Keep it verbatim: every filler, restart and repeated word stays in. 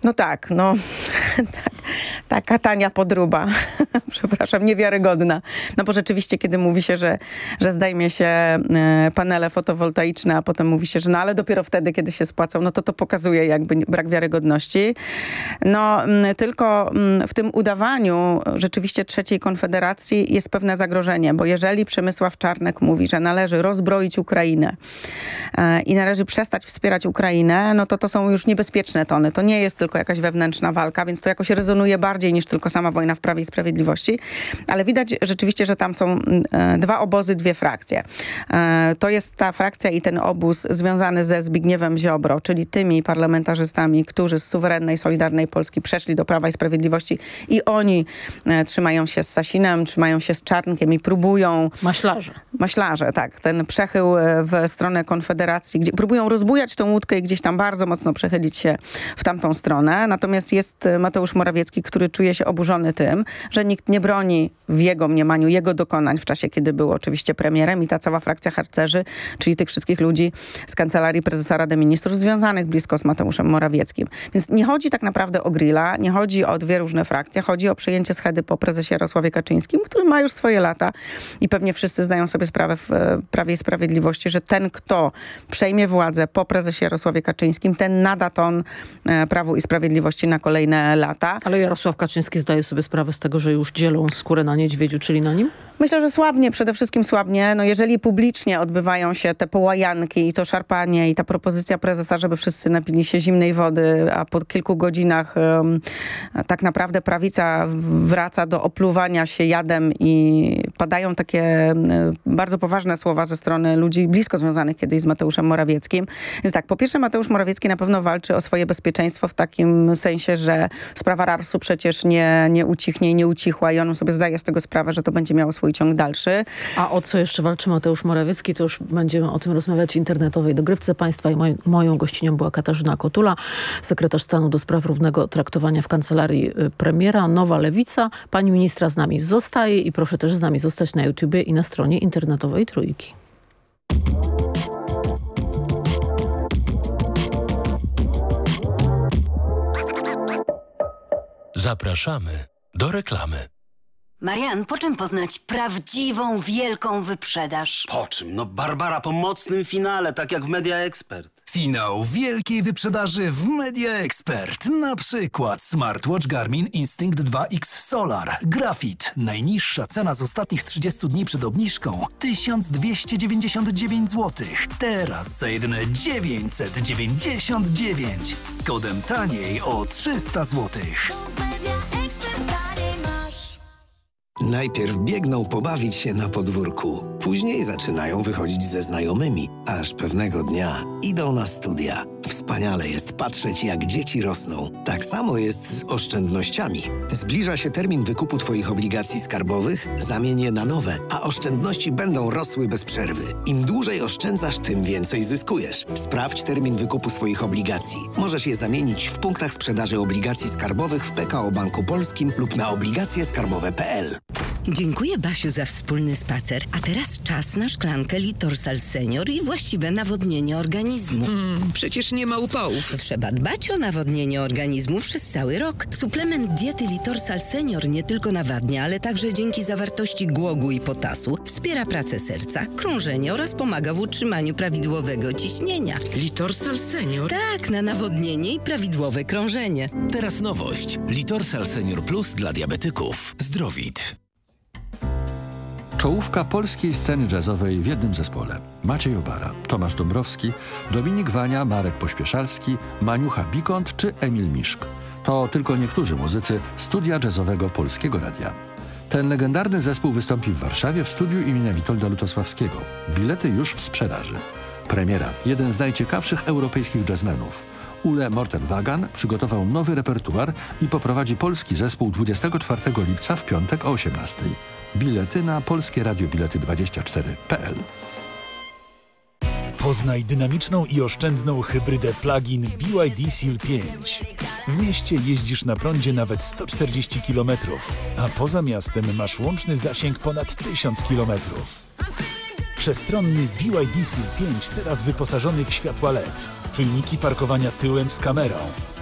No tak, no tak, taka tania podróba, przepraszam, niewiarygodna. No bo rzeczywiście, kiedy mówi się, że, że zdejmie się e, panele fotowoltaiczne, a potem mówi się, że no ale dopiero wtedy, kiedy się spłacą, no to to pokazuje jakby brak wiarygodności. No m, tylko m, w tym udawaniu rzeczywiście trzeciej Konfederacji jest pewne zagrożenie, bo jeżeli Przemysław Czarnek mówi, że należy rozbroić Ukrainę e, i należy przestać wspierać Ukrainę, no to to są już niebezpieczne tony. To nie jest tylko jakaś wewnętrzna walka, więc to jakoś rezonuje bardziej niż tylko sama wojna w Prawie i Sprawiedliwości. Ale widać rzeczywiście, że tam są e, dwa obozy, dwie frakcje. E, to jest ta frakcja i ten obóz związany ze Zbigniewem Ziobro, czyli tymi parlamentarzystami, którzy z suwerennej, solidarnej Polski przeszli do Prawa i Sprawiedliwości i oni e, trzymają się z Sasinem, trzymają się z Czarnkiem i próbują... Maślarze. Maślarze, tak. Ten przechył w stronę Konfederacji, gdzie próbują rozbujać tą łódkę i gdzieś tam bardzo mocno przechylić się w tamtą stronę. Natomiast jest Mateusz Morawiecki, który czuje się oburzony tym, że nikt nie broni w jego mniemaniu jego dokonań w czasie, kiedy był oczywiście premierem i ta cała frakcja harcerzy, czyli tych wszystkich ludzi z Kancelarii Prezesa Rady Ministrów związanych blisko z Mateuszem Morawieckim. Więc nie chodzi tak naprawdę o grilla, nie chodzi o dwie różne frakcje, chodzi o przejęcie schedy po prezesie Jarosławie Kaczyńskim, który ma już swoje lata i pewnie wszyscy zdają sobie sprawę w Prawie i Sprawiedliwości, że ten, kto przejmie władzę po prezesie Jarosławie Kaczyńskim, ten nada ton Prawu i Sprawiedliwości na kolejne lata. Ale Jarosław Kaczyński zdaje sobie sprawę z tego, że już dzielą skórę na niedźwiedziu, czyli na nim? Myślę, że słabnie, przede wszystkim słabnie. No jeżeli publicznie odbywają się te połajanki i to szarpanie i ta propozycja prezesa, żeby wszyscy napili się zimnej wody, a po kilku godzinach um, tak naprawdę prawica wraca do opluwania się jadem i padają takie um, bardzo poważne słowa ze strony ludzi blisko związanych kiedyś z Mateuszem Morawieckim. Więc tak, po pierwsze Mateusz Morawiecki na pewno walczy o swoje bezpieczeństwo w takim sensie, że sprawa Rarsu przecież nie, nie ucichnie i nie ucichła i on sobie zdaje z tego sprawę, że to będzie miało swój ciąg dalszy. A o co jeszcze walczy Mateusz Morawiecki, to już będziemy o tym rozmawiać w internetowej dogrywce państwa i moj, moją gościnią była Katarzyna Kotula, sekretarz stanu do spraw równego traktowania w kancelarii premiera, Nowa Lewica. Pani ministra z nami zostaje i proszę też z nami zostać na YouTubie i na stronie internetowej Trójki. Zapraszamy do reklamy. Marian, po czym poznać prawdziwą, wielką wyprzedaż? Po czym? No Barbara, po mocnym finale, tak jak w Media Expert. Finał wielkiej wyprzedaży w Media Expert. Na przykład smartwatch Garmin Instinct dwa X Solar. Grafit. Najniższa cena z ostatnich trzydziestu dni przed obniżką tysiąc dwieście dziewięćdziesiąt dziewięć złotych. Teraz za jedyne dziewięćset dziewięćdziesiąt dziewięć. Z kodem taniej o trzysta złotych. Najpierw biegną pobawić się na podwórku, później zaczynają wychodzić ze znajomymi, aż pewnego dnia idą na studia. Wspaniale jest patrzeć, jak dzieci rosną. Tak samo jest z oszczędnościami. Zbliża się termin wykupu Twoich obligacji skarbowych, zamień je na nowe, a oszczędności będą rosły bez przerwy. Im dłużej oszczędzasz, tym więcej zyskujesz. Sprawdź termin wykupu swoich obligacji. Możesz je zamienić w punktach sprzedaży obligacji skarbowych w P K O Banku Polskim lub na obligacje skarbowe kropka p l. Dziękuję, Basiu, za wspólny spacer. A teraz czas na szklankę Litorsal Senior i właściwe nawodnienie organizmu. Mm, przecież nie ma upałów. Trzeba dbać o nawodnienie organizmu przez cały rok. Suplement diety Litorsal Senior nie tylko nawadnia, ale także dzięki zawartości głogu i potasu wspiera pracę serca, krążenie oraz pomaga w utrzymaniu prawidłowego ciśnienia. Litorsal Senior? Tak, na nawodnienie i prawidłowe krążenie. Teraz nowość. Litorsal Senior Plus dla diabetyków. Zdrowit. Czołówka polskiej sceny jazzowej w jednym zespole. Maciej Obara, Tomasz Dąbrowski, Dominik Wania, Marek Pośpieszalski, Maniucha Bikont czy Emil Miszk. To tylko niektórzy muzycy studia jazzowego Polskiego Radia. Ten legendarny zespół wystąpi w Warszawie w studiu imienia Witolda Lutosławskiego. Bilety już w sprzedaży. Premiera. Jeden z najciekawszych europejskich jazzmenów. Ule Morten-Wagan przygotował nowy repertuar i poprowadzi polski zespół dwudziestego czwartego lipca w piątek o osiemnastej. Bilety na polskie radio bilety dwadzieścia cztery kropka p l. Poznaj dynamiczną i oszczędną hybrydę plug-in B Y D Seal pięć. W mieście jeździsz na prądzie nawet sto czterdzieści kilometrów, a poza miastem masz łączny zasięg ponad tysiąc kilometrów. Przestronny B Y D Seal pięć teraz wyposażony w światła L E D, czujniki parkowania tyłem z kamerą,